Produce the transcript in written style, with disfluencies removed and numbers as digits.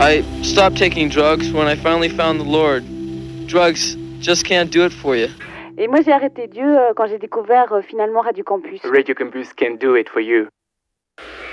I stopped taking drugs when I finally found the Lord. Drugs just can't do it for you. Et moi, j'ai arrêté Dieu quand j'ai découvert finalement Radio Campus. Radio Campus can do it for you.